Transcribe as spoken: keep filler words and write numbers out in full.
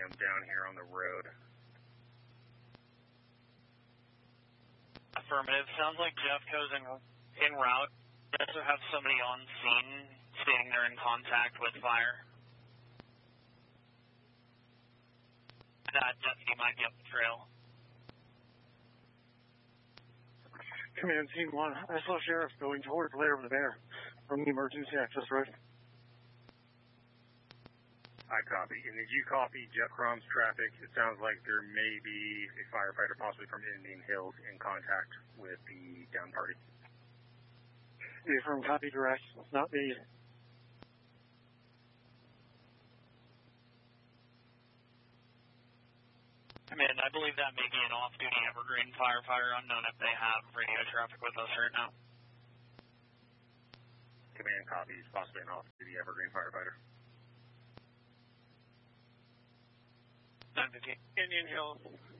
am down here on the road. Affirmative. Sounds like Jeffco's en, en route. We also have somebody on scene stating they're in contact with fire. That deputy might be up the trail. Command Scene one, I saw Sheriff going towards Lair of the Bear from the emergency access road. I copy. And did you copy Jeff Crom's traffic? It sounds like there may be a firefighter, possibly from Indian Hills, in contact with the down party. The firm copy direct, not me. Command, I believe that may be an off-duty Evergreen firefighter, unknown if they have radio traffic with us right now. Command copies, possibly an off-duty Evergreen firefighter. nine fifteen. Indian Hills.